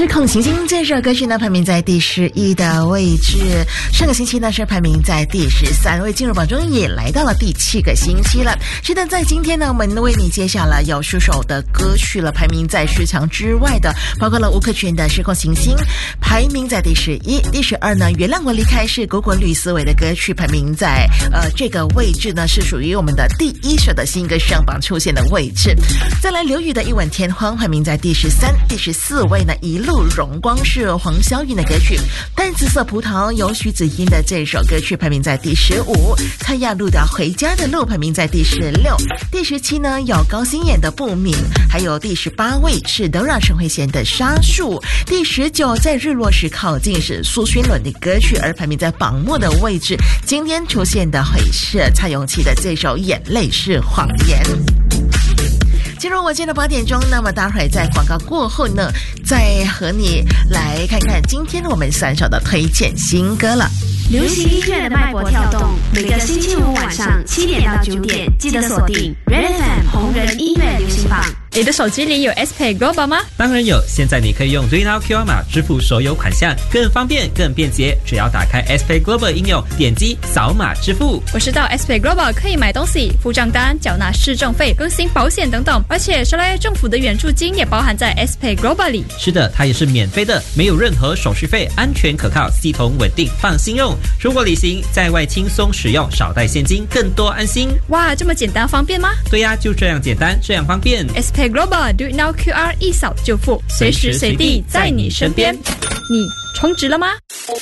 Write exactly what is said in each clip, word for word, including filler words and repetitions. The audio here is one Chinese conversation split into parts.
失控行星这首歌曲呢，排名在第十一的位置。上个星期呢是排名在第十三位，进入榜中也来到了第七个星期了。是的，在今天呢，我们为你介绍了有数首的歌曲了，排名在十强之外的，包括了吴克群的《失控行星》，排名在第十一。第十二呢，原谅我离开是果果吕思维的歌曲，排名在呃这个位置呢，是属于我们的第一首的新歌上榜出现的位置。再来刘宇的《一吻天荒》，排名在第十三。第十四位呢，一路荣光是黄霄云的歌曲，淡紫色葡萄由徐子英的这首歌曲排名在第十五。蔡亚路的《回家的路》排名在第十六。第十七呢，有高星演的《不明》，还有第十八位是德让陈慧娴的《沙树》。第十九，在日落时靠近是苏勋伦的歌曲，而排名在榜末的位置。今天出现的会是蔡咏琪的这首《眼泪是谎言》。进入我今天的八点钟，那么待会儿在广告过后呢，再和你来看看今天我们三首的推荐新歌了。 流行音乐的脉搏跳动，每个星期五晚上七点到九点，记得锁定 Red F M 红人音乐流行榜。 你的手机里有 S Pay Global 吗？ 当然有，现在你可以用 Do Now Q R 码支付所有款项，更方便更便捷。只要打开 S Pay Global 应用，点击扫码支付。 我知道 S Pay Global 可以买东西、付账单、缴纳市政费、更新保险等等，而且收来政府的援助金也包含在 S Pay Global 里。 是的，它也是免费的，没有任何手续费，安全可靠，系统稳定，放心用。出国旅行在外轻松使用，少带现金，更多安心。 哇，这么简单方便吗？ 对呀，就这样简单，这样方便。 S Pay Global Do Now Q R 一扫就付，随时随地在你身边。你充值了吗？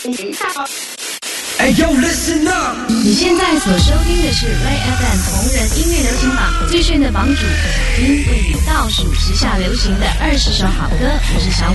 Hey, yo, listen up. 你现在所收听的是 Ray F M 红人音乐流行榜最炫的榜主，为你倒数时下流行的二十首好歌。我是小